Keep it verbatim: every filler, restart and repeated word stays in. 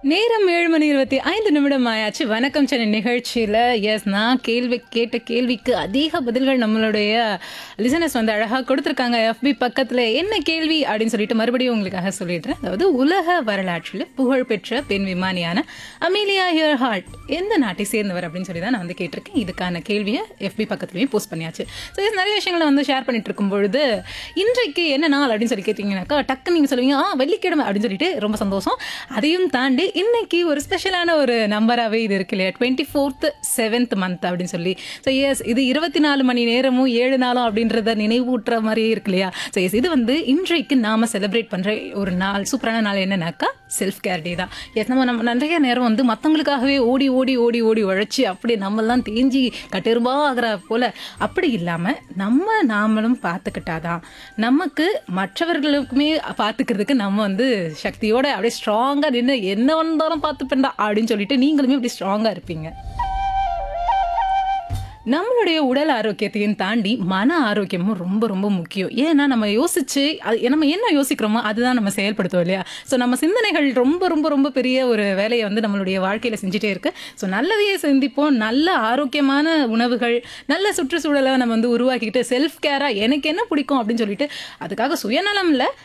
நேரம் ஏழு மணி இருபத்தி ஐந்து நிமிடம் ஆயாச்சு. வணக்கம் சென்னை நிகழ்ச்சியில் எஸ் நான் கேள்வி கேட்ட கேள்விக்கு அதிக பதில்கள் நம்மளுடைய லிசனர்ஸ் வந்து அழகாக கொடுத்துருக்காங்க. எஃபி பக்கத்தில் என்ன கேள்வி அப்படின்னு சொல்லிட்டு மறுபடியும் உங்களுக்காக சொல்லிடுறேன். அதாவது உலக வரலாற்றில் புகழ்பெற்ற பெண் விமானியான அமீலியா இயர்ஹார்ட் எந்த நாட்டை சேர்ந்தவர் அப்படின்னு சொல்லி தான் நான் வந்து கேட்டிருக்கேன். இதுக்கான கேள்வியை எஃபி பக்கத்துலேயும் போஸ்ட் பண்ணியாச்சு. ஸோ இது நிறைய விஷயங்களை வந்து ஷேர் பண்ணிட்டு இருக்கும் பொழுது இன்றைக்கு என்ன நாள் அப்படின்னு சொல்லி கேட்டீங்கன்னாக்கா டக்குன்னு நீங்கள் சொல்லுவீங்க ஆ வெள்ளிக்கிழமை அப்படின்னு சொல்லிட்டு ரொம்ப சந்தோஷம். அதையும் தாண்டி இன்னைக்கு ஒரு ஸ்பெஷலான ஒரு நம்பராகவே இது இருக்கு இல்லையா, டுவெண்ட்டி ஃபோர்த் செவன்த் மந்த் அப்படின்னு சொல்லி. ஸோ எஸ் இது இருபத்தி நாலு மணி நேரமும் ஏழு நாளும் அப்படின்றத நினைவூட்டுற மாதிரியே இருக்கு இல்லையா. ஸோ எஸ் இது வந்து இன்றைக்கு நாம செலிப்ரேட் பண்ணுற ஒரு நாள், சூப்பரான நாள் என்னன்னாக்கா செல்ஃப் கேர் டே தான். எஸ் நம்ம நம்ம நிறைய நேரம் வந்து மற்றவங்களுக்காகவே ஓடி ஓடி ஓடி ஓடி உழைச்சி அப்படி நம்மெல்லாம் தேஞ்சி கட்டெரும்பா ஆகிற போல அப்படி இல்லாமல் நம்ம நாமளும் பார்த்துக்கிட்டாதான் நமக்கு மற்றவர்களுக்குமே பார்த்துக்கிறதுக்கு நம்ம வந்து சக்தியோட அப்படியே ஸ்ட்ராங்காக நின்று என்ன வந்தாலும் பார்த்துப்பேன்டா அப்படின்னு சொல்லிட்டு நீங்களுமே அப்படி ஸ்ட்ராங்காக இருப்பீங்க. நம்மளுடைய உடல் ஆரோக்கியத்தையும் தாண்டி மன ஆரோக்கியமும் ரொம்ப ரொம்ப முக்கியம். ஏன்னா நம்ம யோசிச்சு அது நம்ம என்ன யோசிக்கிறோமோ அதுதான் நம்ம செயல்படுத்துவோம் இல்லையா. ஸோ நம்ம சிந்தனைகள் ரொம்ப ரொம்ப ரொம்ப பெரிய ஒரு வேலையை வந்து நம்மளுடைய வாழ்க்கையில் செஞ்சுட்டே இருக்கு. ஸோ நல்லதையே சிந்திப்போம், நல்ல ஆரோக்கியமான உணவுகள், நல்ல சுற்றுச்சூழலை நம்ம வந்து உருவாக்கிக்கிட்டு செல்ஃப் கேராக எனக்கு என்ன பிடிக்கும் அப்படின்னு சொல்லிட்டு அதுக்காக சுயநலம் இல்லை,